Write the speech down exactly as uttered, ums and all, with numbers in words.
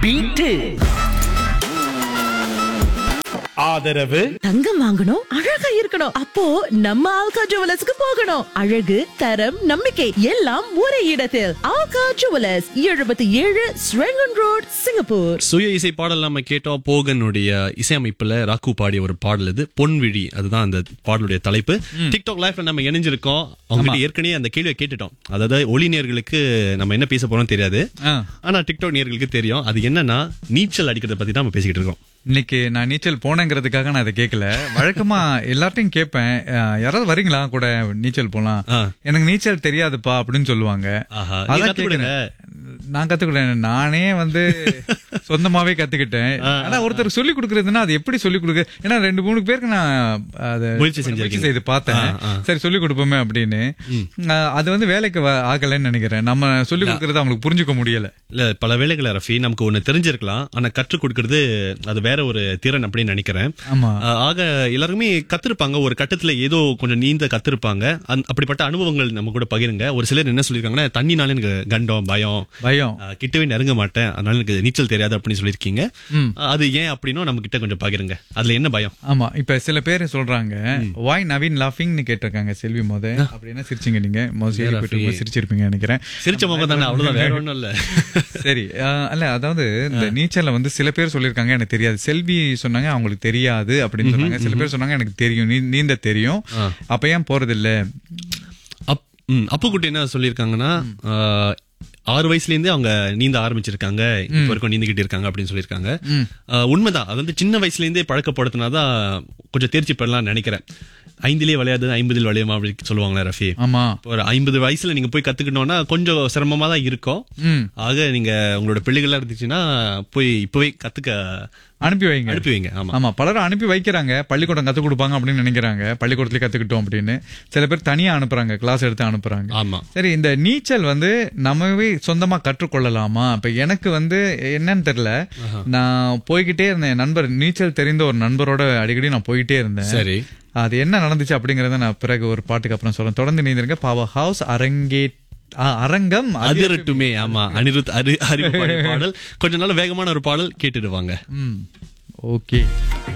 Beat. ஆதரவு தங்கம் வாங்கணும், அழகா இருக்கணும். அப்போ நம்ம ஆல்கா ஜுவல்லர்ஸ்க்கு போகணும். அழகு, தரம், நம்பிக்கை எல்லாம் ஒரே இடத்தில். ஆல்கா ஜுவல்லர்ஸ், எழுபத்தி ஏழு ஸ்ரெங்கன் ரோட், சிங்கப்பூர். சுய இசை பாடல் நம்ம கேட்டோம். போகனுடைய இசையமைப்புல ராக்கு பாடிய ஒரு பாடல் இது, பொன்விழி. அதுதான் அந்த பாடலுடைய தலைப்பு. டிக்டாக் லைவ்ல நம்ம இணைஞ்சிருக்கோம். அவங்க ஏற்கனவே அந்த கேள்வியை கேட்டுட்டோம். அதாவது ஒளி நேயர்களுக்கு நம்ம என்ன பேச போறோம் தெரியாது, ஆனா டிக்டாக் நேயர்களுக்கு தெரியும். அது என்னன்னா, நீச்சல் அடிக்கிறத பத்தி தான் நம்ம பேசிக்கிட்டு இருக்கோம். இன்னைக்கு நான் நீச்சல் போனேங்கிறதுக்காக நான் அதை கேட்கல. வழக்கமா எல்லார்ட்டையும் கேட்பேன், யாராவது வரீங்களா கூட நீச்சல் போலாம், எனக்கு நீச்சல் தெரியாதுப்பா அப்படின்னு சொல்லுவாங்க. அதான் கேக்குறேன். நான் கத்துக்கிட்டேன், நானே வந்து சொந்தமாவே கத்துக்கிட்டேன். ஆனா ஒருத்தர் சொல்லி கொடுக்கறதுன்னா அது எப்படி சொல்லி கொடுக்க, ஏன்னா ரெண்டு மூணு பேருக்கு நான் அதை முயற்சி செய்து பார்த்தேன். சரி சொல்லி கொடுப்போமே அப்படின்னு. அது வந்து வேலைக்கு ஆகலன்னு நினைக்கிறேன். நம்ம சொல்லி கொடுக்கறது அவங்களுக்கு புரிஞ்சுக்க முடியல. இல்ல, பல வேலைகளை ரஃபி நமக்கு ஒண்ணு தெரிஞ்சிருக்கலாம், ஆனா கற்றுக் கொடுக்கறது அது வேற ஒரு திறன் அப்படின்னு நினைக்கிறேன். ஆக எல்லாருமே கத்திருப்பாங்க, ஒரு கட்டத்துல ஏதோ கொஞ்சம் நீந்த கத்திருப்பாங்க. அப்படிப்பட்ட அனுபவங்கள் நம்ம கூட பகிருங்க. ஒரு சிலர் என்ன சொல்லிருக்காங்கன்னா, தண்ணினால எனக்கு கண்டம், பயம் பயம் கிட்டவே நெருங்க மாட்டேன், அதனால எனக்கு நீச்சல் தெரியாது அப்படின்னு சொல்லிருக்கீங்க. அது ஏன் அப்படின்னா நம்ம கிட்ட கொஞ்சம் பகிருங்க, அதுல என்ன பயம்? ஆமா, இப்ப சில பேர் சொல்றாங்க, வாய் நவீன் லாஃபிங்னு கேட்டிருக்காங்க. செல்வி மோத அப்படின்னா சிரிச்சிங்க, நீங்க மோசடி சிரிச்சிருப்பீங்க நினைக்கிறேன். சிரிச்ச முகம் தானே, அவ்வளவுதான், வேற ஒண்ணும் இல்ல. சரி, அல்ல அதாவது இந்த நீச்சல்ல வந்து சில பேர் சொல்லிருக்காங்க எனக்கு தெரியாது. செல்வி சொன்னாங்க அவங்களுக்கு தெரியாது அப்படின்னு சொன்னாங்க. சில பேர் சொன்னாங்க எனக்கு தெரியும், நீந்த தெரியும், அப்ப ஏன் போறது இல்ல? அப்பு குட்டி என்ன சொல்லிருக்காங்கன்னா, ஆறு வயசுல இருந்தே அவங்க நீந்த ஆரம்பிச்சிருக்காங்க, இப்ப வரைக்கும் நீந்துகிட்டு இருக்காங்க அப்படின்னு சொல்லியிருக்காங்க. உண்மைதான், அது வந்து சின்ன வயசுல இருந்தே பழக்கப்படுத்தினாதான் கொஞ்சம் தேர்ச்சி பெறலாம் நினைக்கிறேன். ஐந்திலே விளையாது ஐம்பதில் விளையுமா அப்படின்னு சொல்லுவாங்களே ரஃபி. ஆமா, ஒரு ஐம்பது வயசுல நீங்க போய் கத்துக்கணும்னா கொஞ்சம் சிரமமா தான் இருக்கும். ஆக நீங்க உங்களோட பிள்ளைகளா இருந்துச்சுன்னா போய் இப்பவே கத்துக்க அனுப்பி வைங்க, அனுப்பி வைங்க. ஆமா ஆமா, பலரும் அனுப்பி வைக்கிறாங்க. பள்ளிக்கூடம் கத்துக் கொடுப்பாங்க அப்படின்னு நினைக்கிறாங்க, பள்ளிக்கூடத்துல கத்துக்கிட்டோம் அப்படின்னு. சில பேர் தனியா அனுப்புறாங்க, கிளாஸ் எடுத்து அனுப்புறாங்க. ஆமா, சரி, இந்த நீச்சல் வந்து நம்மவே சொந்தமா கற்றுக்கொள்ளலாமா? இப்ப எனக்கு வந்து என்னன்னு தெரியல, நான் போய்கிட்டே இருந்தேன். நண்பர், நீச்சல் தெரிந்த ஒரு நண்பரோட அடிக்கடி நான் போயிட்டே இருந்தேன். சரி, அது என்ன நடந்துச்சு அப்படிங்கறத நான் பிறகு ஒரு பாட்டுக்கு அப்புறம் சொல்றேன். தொடர்ந்து நீந்திருங்க. பவர் ஹவுஸ் அரங்கே அரங்கம் அதிரட்டுமே. ஆமா, அனிருத் அறிவு பாடல் கொஞ்ச நாள் வேகமான ஒரு பாடல் கேட்டுடுவாங்க. ஓகே.